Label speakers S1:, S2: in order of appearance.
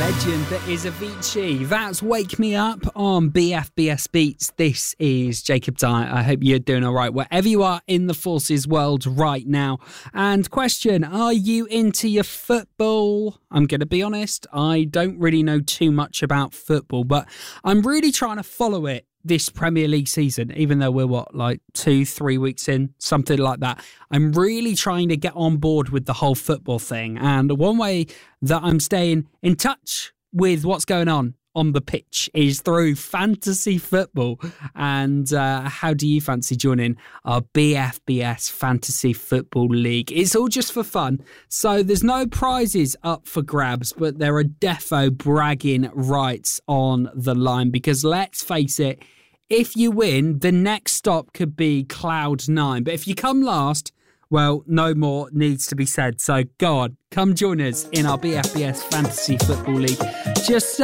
S1: legend that is Avicii. That's Wake Me Up on BFBS Beats. This is Jacob Dye. I hope you're doing all right wherever you are in the Forces world right now. And question, are you into your football? I'm going to be honest, I don't really know too much about football, but I'm really trying to follow it this Premier League season, even though we're 2-3 weeks in, something like that. I'm really trying to get on board with the whole football thing. And one way that I'm staying in touch with what's going on the pitch is through fantasy football. And how do you fancy joining our BFBS Fantasy Football League? It's all just for fun. So there's no prizes up for grabs, but there are defo bragging rights on the line, because let's face it, if you win, the next stop could be Cloud9. But if you come last, well, no more needs to be said. So go on, come join us in our BFBS Fantasy Football League. Just